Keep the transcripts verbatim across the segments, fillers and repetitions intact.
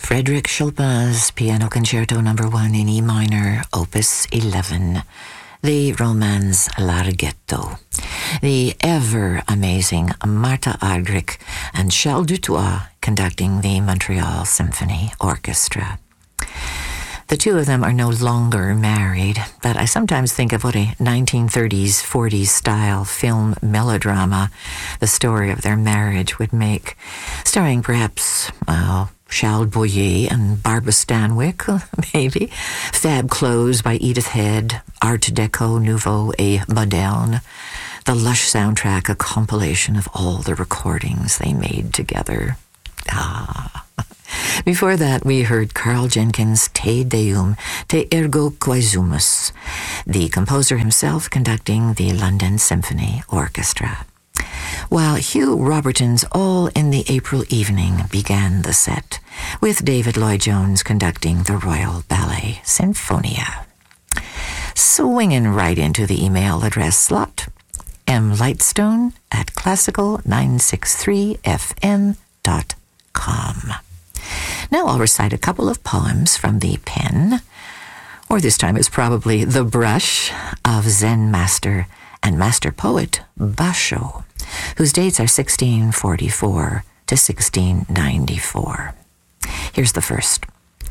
Frédéric Chopin's Piano Concerto Number One in E minor, Opus eleven, the Romance Larghetto, the ever-amazing Martha Argerich and Charles Dutoit conducting the Montreal Symphony Orchestra. The two of them are no longer married, but I sometimes think of what a nineteen thirties, forties style film melodrama the story of their marriage would make, starring perhaps, well, Charles Boyer and Barbara Stanwyck, maybe, fab clothes by Edith Head, Art Deco Nouveau et Moderne, the lush soundtrack, a compilation of all the recordings they made together. Ah. Before that, we heard Carl Jenkins' Te Deum, Te Ergo Quaesumus, the composer himself conducting the London Symphony Orchestra. While Hugh Robertson's All in the April Evening began the set, with David Lloyd-Jones conducting the Royal Ballet Sinfonia. Swinging right into the email address slot, mlightstone at classical nine six three f m dot com. Now I'll recite a couple of poems from the pen, or this time it's probably the brush, of Zen master and master poet Basho, whose dates are sixteen forty-four to sixteen ninety-four. Here's the first.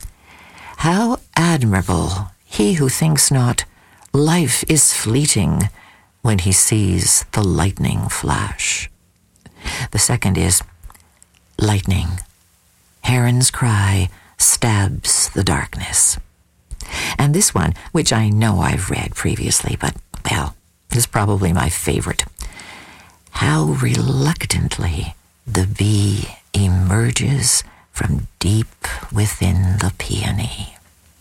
How admirable he who thinks not life is fleeting when he sees the lightning flash. The second is lightning. Heron's cry stabs the darkness. And this one, which I know I've read previously, but, well, is probably my favorite. How reluctantly the bee emerges from deep within the peony.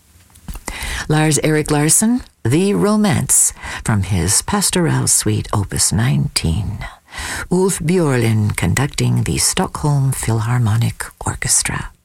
Lars Erik Larsson, The Romance, from his Pastoral Suite, Opus nineteen. Ulf Björlin conducting the Stockholm Philharmonic Orchestra.